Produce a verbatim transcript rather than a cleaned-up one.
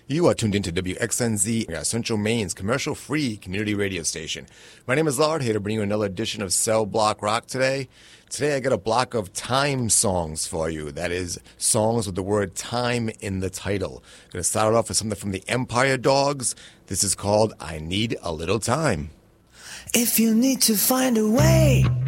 You are tuned into W X N Z, Central Maine's commercial-free community radio station. My name is Lard, here to bring you another edition of Cell Block Rock today. Today I got a block of time songs for you. That is, songs with the word time in the title. I'm going to start it off with something from the Empire Dogs. This is called I Need a Little Time. If you need to find a way